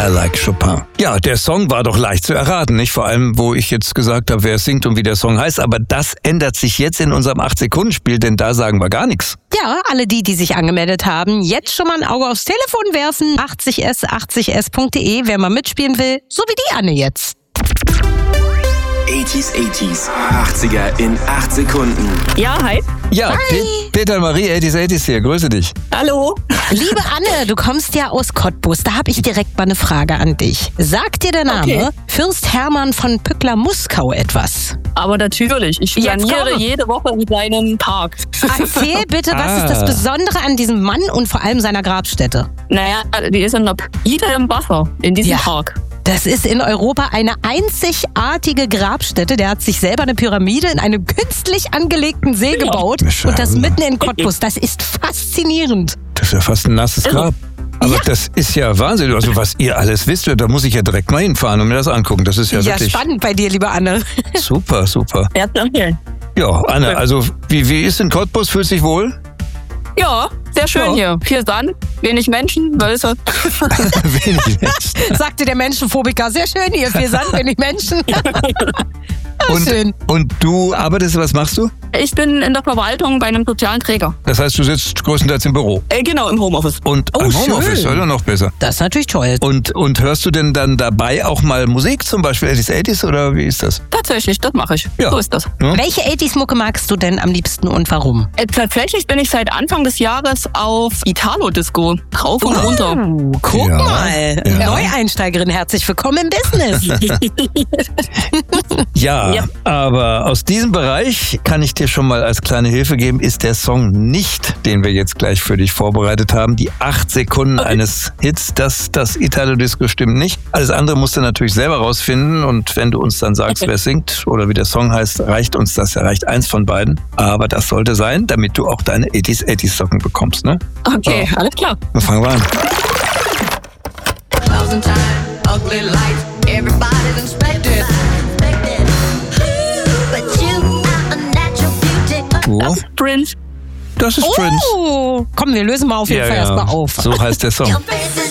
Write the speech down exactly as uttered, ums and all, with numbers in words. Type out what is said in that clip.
I Like Chopin. Ja, der Song war doch leicht zu erraten, nicht? Vor allem, wo ich jetzt gesagt habe, wer es singt und wie der Song heißt. Aber das ändert sich jetzt in unserem acht-Sekunden-Spiel, denn da sagen wir gar nichts. Ja, alle die, die sich angemeldet haben, jetzt schon mal ein Auge aufs Telefon werfen. achtzig s achtzig s punkt de, wer mal mitspielen will, so wie die Anne jetzt. achtziger, achtziger, achtziger in acht Sekunden. Ja, hi. Ja, Hi. Pe- Peter und Marie, achtziger, achtziger hier, grüße dich. Hallo. Liebe Anne, du kommst ja aus Cottbus. Da habe ich direkt mal eine Frage an dich. Sagt dir der Name Okay. Fürst Hermann von Pückler-Muskau etwas? Aber natürlich, ich Jetzt planiere komm. jede Woche in seinem Park. Erzähl bitte, was ist das Ah. Besondere an diesem Mann und vor allem seiner Grabstätte? Naja, die ist in der Ide im Wasser, in diesem Ja. Park. Das ist in Europa eine einzigartige Grabstätte. Der hat sich selber eine Pyramide in einem künstlich angelegten See gebaut. Schade. Und das mitten in Cottbus. Das ist faszinierend. Das ist ja fast ein nasses Grab. Aber Ja. das ist ja Wahnsinn. Also was ihr alles wisst, da muss ich ja direkt mal hinfahren und mir das angucken. Das ist ja, Ja, wirklich spannend bei dir, liebe Anne. super, super. Er zu empfehlen. Ja, Anne, also wie, wie ist in Cottbus? Fühlst du dich wohl? Ja, sehr schön Ja. hier. Viel Sand, wenig Menschen, Wölfe. Wenig Menschen. Sagte der Menschenphobiker. Sehr schön hier, viel Sand, wenig Menschen. Ah, Und, schön. und du arbeitest, was machst du? Ich bin in der Verwaltung bei einem sozialen Träger. Das heißt, du sitzt größtenteils im Büro. Äh, genau, im Homeoffice. Und Oh, im Homeoffice, schön. oder noch besser. Das ist natürlich toll. Und, und hörst du denn dann dabei auch mal Musik, zum Beispiel achtziger, achtziger oder wie ist das? Tatsächlich, das mache ich. Ja. So ist das. Ja? Welche achtziger-Mucke magst du denn am liebsten und warum? Äh, tatsächlich bin ich seit Anfang des Jahres auf Italo-Disco. Rauf und runter. Oh, guck Ja, mal. ja. Neueinsteigerin, herzlich willkommen im Business. Ja, Ja. aber aus diesem Bereich kann ich dir schon mal als kleine Hilfe geben, ist der Song nicht, den wir jetzt gleich für dich vorbereitet haben. Die acht Sekunden eines Hits, das, das Italo-Disco stimmt nicht. Alles andere musst du natürlich selber rausfinden und wenn du uns dann sagst, wer singt oder wie der Song heißt, reicht uns das, ja reicht eins von beiden. Aber das sollte sein, damit du auch deine achtziger, achtziger Socken bekommst, ne? Okay, alles klar. Dann fangen wir an. Thousand times, ugly lights, everybody's inspected. But you are a natural beauty. Oh, Prince. das ist Prince. Oh, komm, wir lösen mal auf jeden Ja, Fall ja. erstmal auf. So heißt der Song. Your face is